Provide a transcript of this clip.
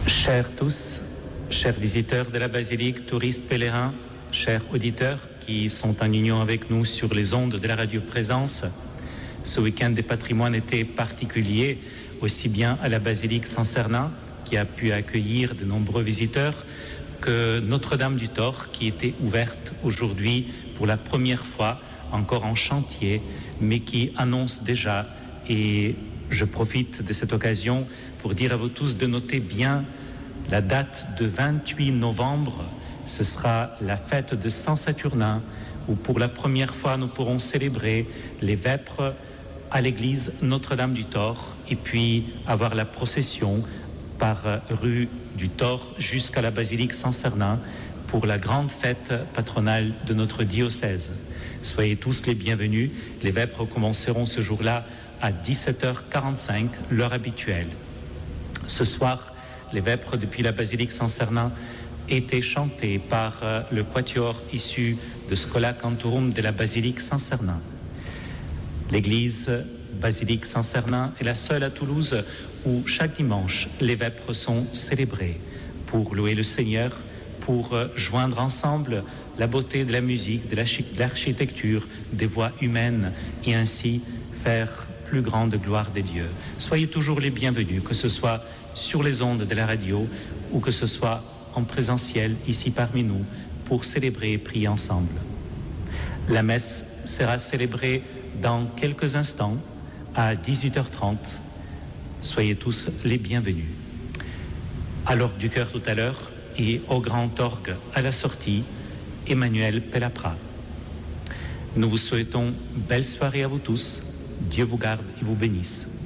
Chers tous, chers visiteurs de la basilique, touristes, pèlerins, chers auditeurs qui sont en union avec nous sur les ondes de la radio Présence, ce week-end des patrimoines était particulier, aussi bien à la basilique Saint-Cernin, qui a pu accueillir de nombreux visiteurs, que Notre-Dame du Thor, qui était ouverte aujourd'hui pour la première fois, encore en chantier, mais qui annonce déjà, et je profite de cette occasion pour dire à vous tous de noter bien la date de 28 novembre, ce sera la fête de Saint-Saturnin, où pour la première fois nous pourrons célébrer les vêpres à l'église Notre-Dame du Thor, et puis avoir la procession par rue du Thor jusqu'à la basilique Saint-Cernin pour la grande fête patronale de notre diocèse. Soyez tous les bienvenus. Les vêpres commenceront ce jour-là à 17h45, l'heure habituelle. Ce soir, les vêpres depuis la basilique Saint-Cernin étaient chantés par le quatuor issu de Schola Cantorum de la basilique Saint-Cernin. L'église basilique Saint-Cernin est la seule à Toulouse où chaque dimanche les vêpres sont célébrées pour louer le Seigneur, pour joindre ensemble la beauté de la musique, de l'architecture, des voix humaines et ainsi faire plus grande gloire des dieux. Soyez toujours les bienvenus, que ce soit sur les ondes de la radio ou que ce soit en présentiel ici parmi nous pour célébrer et prier ensemble. La messe sera célébrée dans quelques instants à 18h30. Soyez tous les bienvenus. À l'orgue du chœur tout à l'heure et au grand orgue à la sortie, Emmanuel Pellapra. Nous vous souhaitons belle soirée à vous tous. Dieu vous garde et vous bénisse.